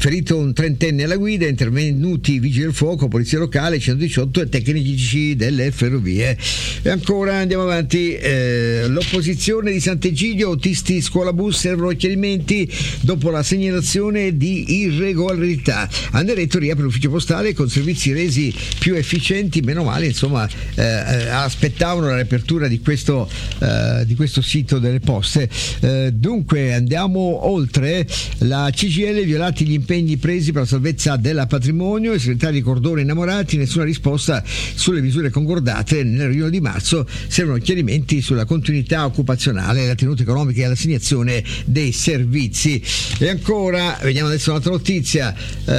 ferito un trentenne alla guida, intervenuti i vigili del fuoco, polizia locale, 118 e tecnici delle ferrovie. E ancora andiamo avanti, l'opposizione di Sant'Egidio, autisti scuola bus servono chiarimenti dopo la segnalazione di irregolarità. Anderetto riapre l'ufficio postale con servizi resi più efficienti, meno male, insomma, aspettavano la riapertura di questo sito delle poste. Dunque andiamo oltre. La CGIL, violati gli impegni presi per la salvezza del patrimonio, i segretari Cordone innamorati, nessuna risposta sulle misure concordate nella riunione di marzo, servono chiarimenti sulla continuità occupazionale, la tenuta economica e l'assegnazione dei servizi. E ancora vediamo adesso un'altra notizia.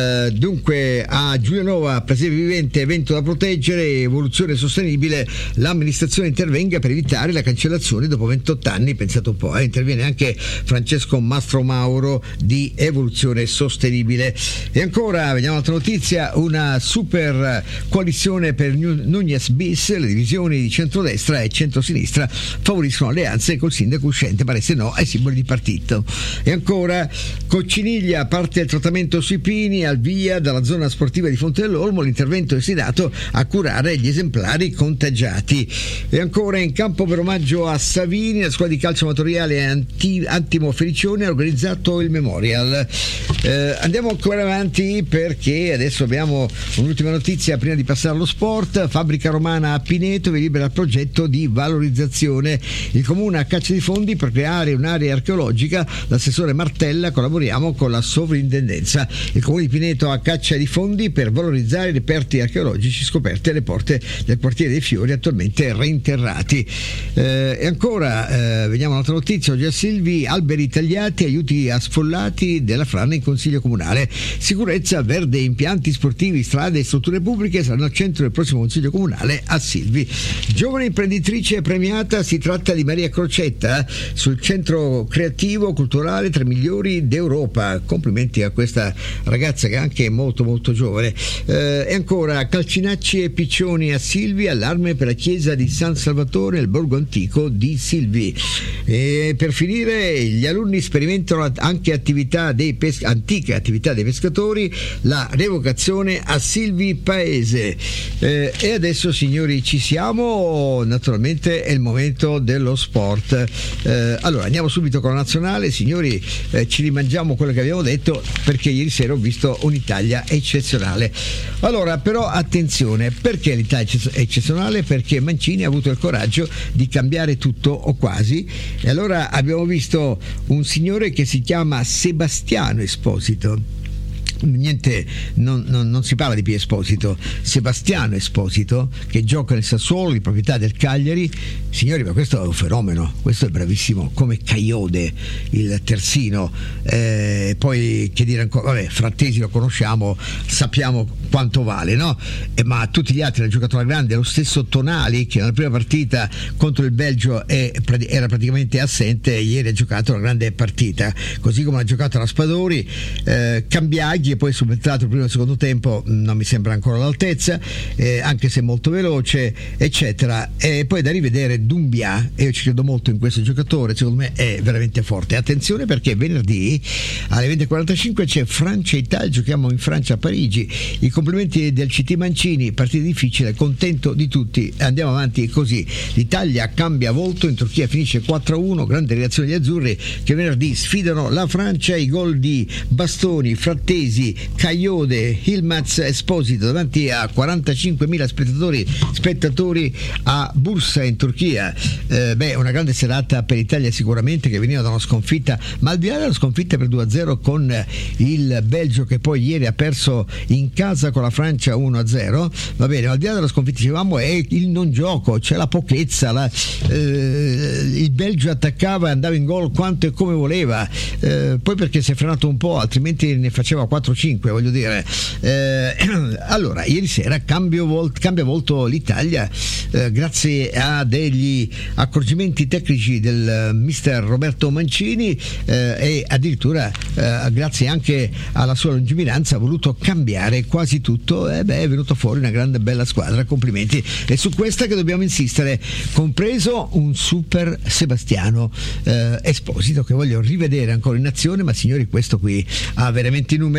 Dunque a Giulianova, presepe vivente, evento da proteggere, evoluzione sostenibile, l'amministrazione intervenga per evitare la cancellazione dopo 28 anni, pensate un po', interviene anche Francesco Mastromauro di Evoluzione Sostenibile. E ancora vediamo un'altra notizia, una super coalizione per Nunez bis, le divisioni di centrodestra e centrosinistra favoriscono alleanze col sindaco uscente, paresse no ai simboli di partito. E ancora Cocciniglia, parte il trattamento sui pini, al via dalla zona sportiva di Fonte dell'Olmo, l'intervento è destinato a curare gli esemplari contagiati. E ancora in campo per omaggio a Savini, la squadra di calcio amatoriale Antimo Felicione ha organizzato il memorial. Andiamo ancora avanti perché adesso abbiamo un'ultima notizia prima di passare allo sport. Fabbrica Romana a Pineto delibera il progetto di valorizzazione. Il comune a caccia di fondi per creare un'area archeologica, l'assessore Martella, collaboriamo con la sovrintendenza. Il comune di Pineto a caccia di fondi per valorizzare i reperti archeologici scoperti alle porte del quartiere dei Fiori, attualmente reinterrati. E ancora vediamo un'altra notizia oggi a Silvi, alberi tagliati, aiuti a sfollati della frana in consiglio comunale, sicurezza, verde, impianti sportivi, strade e strutture pubbliche saranno al centro del prossimo consiglio comunale a Silvi. Giovane imprenditrice premiata, si tratta di Maria Crocetta, sul centro creativo culturale tra i migliori d'Europa. Complimenti a questa ragazza che è anche molto molto giovane. E ancora Calcinacci e Piccioni a Silvi, allarme per la chiesa di San Salvatore, il borgo antico di Silvi. E per finire gli alunni sperimentano anche antiche attività dei pescatori, la revocazione a Silvi Paese. E adesso signori ci siamo, naturalmente è il momento dello sport. Allora andiamo subito con la nazionale, signori, ci rimangiamo quello che abbiamo detto perché ieri sera ho visto un'Italia eccezionale. Allora però attenzione, perché l'Italia è eccezionale? Perché Mancini ha avuto il coraggio di cambiare tutto o quasi, e allora abbiamo visto un signore che si chiama Sebastiano Esposito. Niente, non si parla di Pier Esposito, Sebastiano Esposito, che gioca nel Sassuolo di proprietà del Cagliari. Signori, ma questo è un fenomeno, questo è bravissimo, come Caiode, il terzino. Poi che dire ancora, vabbè, Frattesi lo conosciamo, sappiamo quanto vale, no? Ma tutti gli altri hanno giocato alla grande. Lo stesso Tonali, che nella prima partita contro il Belgio era praticamente assente, ieri ha giocato una grande partita, così come ha giocato la Spadori. Cambiaghi, e poi è subentrato il primo e il secondo tempo, non mi sembra ancora all'altezza, anche se molto veloce, eccetera. E poi da rivedere Doumbia, e io ci credo molto in questo giocatore, secondo me è veramente forte. Attenzione perché venerdì alle 20:45 c'è Francia-Italia, giochiamo in Francia a Parigi. I complimenti del CT Mancini, partita difficile, contento di tutti, andiamo avanti così. L'Italia cambia volto, in Turchia finisce 4-1, grande reazione degli azzurri che venerdì sfidano la Francia. I gol di Bastoni, Frattesi, Caiode, Yilmaz Esposito davanti a 45.000 spettatori a Bursa in Turchia. Una grande serata per l'Italia sicuramente, che veniva da una sconfitta, ma al di là della sconfitta per 2-0 con il Belgio, che poi ieri ha perso in casa con la Francia 1-0, va bene, ma al di là della sconfitta dicevamo è il non gioco, c'è la pochezza, il Belgio attaccava e andava in gol quanto e come voleva, poi perché si è frenato un po', altrimenti ne faceva 4-5, voglio dire. Allora ieri sera cambia volto l'Italia, grazie a degli accorgimenti tecnici del mister Roberto Mancini, e addirittura grazie anche alla sua lungimiranza ha voluto cambiare quasi tutto. È venuto fuori una grande bella squadra, complimenti, è su questa che dobbiamo insistere, compreso un super Sebastiano Esposito, che voglio rivedere ancora in azione. Ma signori, questo qui ha veramente i numeri.